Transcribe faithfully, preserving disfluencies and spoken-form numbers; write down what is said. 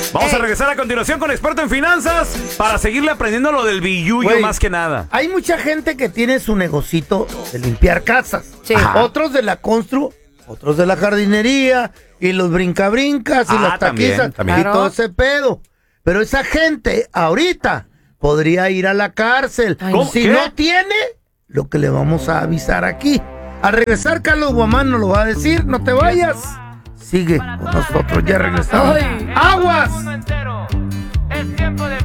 Vamos Ey. a regresar a continuación con experto en finanzas para seguirle aprendiendo lo del billuyo Güey, más que nada. Hay mucha gente que tiene su negocito de limpiar casas. Sí. Ajá. Otros de la constru, otros de la jardinería, y los brincabrincas y Ah, las también, taquizas también. y todo ese pedo. Pero esa gente ahorita podría ir a la cárcel. Ay, ¿Cómo? Si ¿Qué? no tiene, lo que le vamos a avisar aquí. Al regresar, Carlos Guamán nos lo va a decir. No te vayas. Sigue con nosotros, ya regresamos. Ay. ¡Aguas! Es tiempo de